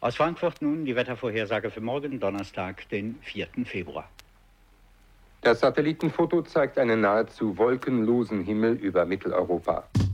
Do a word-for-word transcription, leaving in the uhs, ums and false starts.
Aus Frankfurt nun die Wettervorhersage für morgen, Donnerstag, den vierten Februar. Das Satellitenfoto zeigt einen nahezu wolkenlosen Himmel über Mitteleuropa.